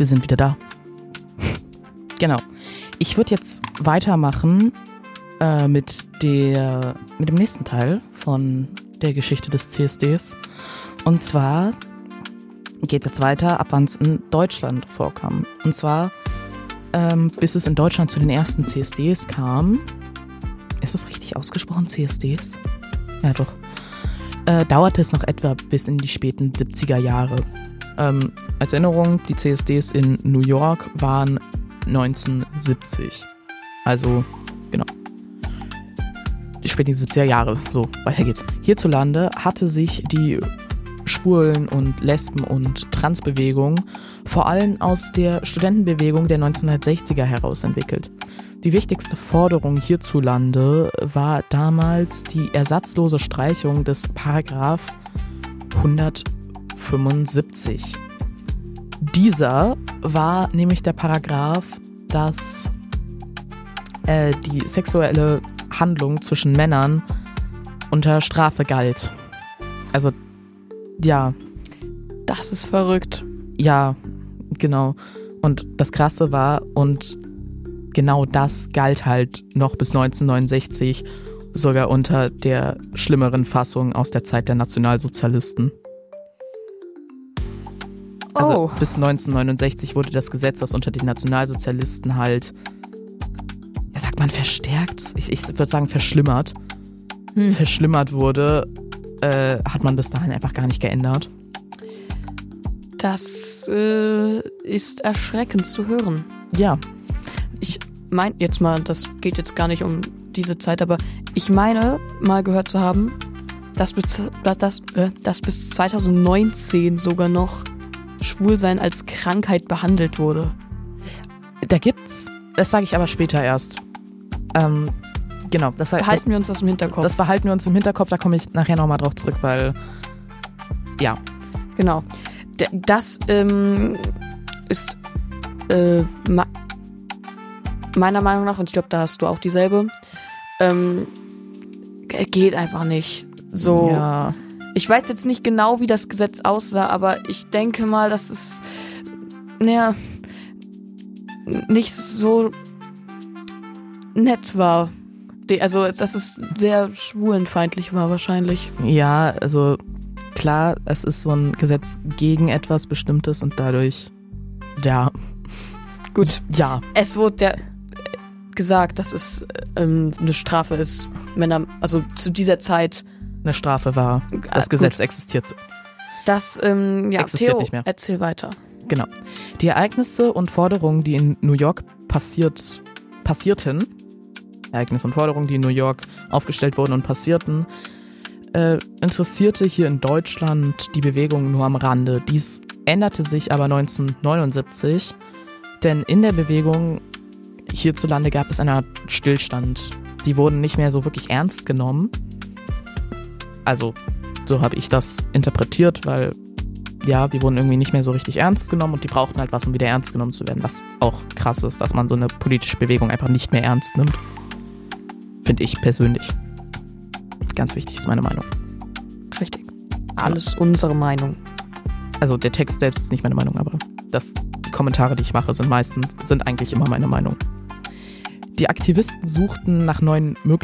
Wir sind wieder da. Genau. Ich würde jetzt weitermachen mit dem nächsten Teil von der Geschichte des CSDs. Und zwar geht es jetzt weiter, ab wann es in Deutschland vorkam. Und zwar, bis es in Deutschland zu den ersten CSDs kam. Ist das richtig ausgesprochen, CSDs? Ja, doch. Dauerte es noch etwa bis in die späten 70er Jahre. Als Erinnerung, die CSDs in New York waren 1970. Also, genau. Die späten 70er Jahre. So, weiter geht's. Hierzulande hatte sich die Schwulen- und Lesben- und Transbewegung vor allem aus der Studentenbewegung der 1960er heraus entwickelt. Die wichtigste Forderung hierzulande war damals die ersatzlose Streichung des Paragraph 175. Dieser war nämlich der Paragraph, dass die sexuelle Handlung zwischen Männern unter Strafe galt. Also, ja. Das ist verrückt. Ja, genau. Und das Krasse war, und genau das galt halt noch bis 1969, sogar unter der schlimmeren Fassung aus der Zeit der Nationalsozialisten. Also bis 1969 wurde das Gesetz, das unter den Nationalsozialisten halt, ja, sagt man verstärkt? Ich würde sagen verschlimmert. Verschlimmert wurde, hat man bis dahin einfach gar nicht geändert. Das ist erschreckend zu hören. Ja. Ich meine jetzt mal, das geht jetzt gar nicht um diese Zeit, aber ich meine mal gehört zu haben, dass bis 2019 sogar noch Schwulsein als Krankheit behandelt wurde. Da gibt's, das sage ich aber später erst. Genau. Behalten wir uns das im Hinterkopf. Das behalten wir uns im Hinterkopf, da komme ich nachher nochmal drauf zurück, weil, ja. Genau. Das ist meiner Meinung nach, und ich glaube, da hast du auch dieselbe, geht einfach nicht. So. Ja. Ich weiß jetzt nicht genau, wie das Gesetz aussah, aber ich denke mal, dass es nicht so nett war. Also, dass es sehr schwulenfeindlich war wahrscheinlich. Ja, also klar, es ist so ein Gesetz gegen etwas Bestimmtes und dadurch, ja. Gut, ja. Es wurde gesagt, dass es eine Strafe ist. Männer, also zu dieser Zeit eine Strafe war. Das Gesetz existiert. Das, existiert Theo, nicht mehr. Erzähl weiter. Genau. Die Ereignisse und Forderungen, die in New York passierten, Ereignisse und Forderungen, die in New York aufgestellt wurden und passierten, interessierte hier in Deutschland die Bewegung nur am Rande. Dies änderte sich aber 1979, denn in der Bewegung hierzulande gab es einen Stillstand. Die wurden nicht mehr so wirklich ernst genommen. Also, so habe ich das interpretiert, weil, ja, die wurden irgendwie nicht mehr so richtig ernst genommen und die brauchten halt was, um wieder ernst genommen zu werden, was auch krass ist, dass man so eine politische Bewegung einfach nicht mehr ernst nimmt. Finde ich persönlich. Ganz wichtig ist meine Meinung. Richtig. Alles unsere Meinung. Also der Text selbst ist nicht meine Meinung, aber die Kommentare, die ich mache, sind eigentlich immer meine Meinung. Die Aktivisten suchten nach neuen Möglichkeiten,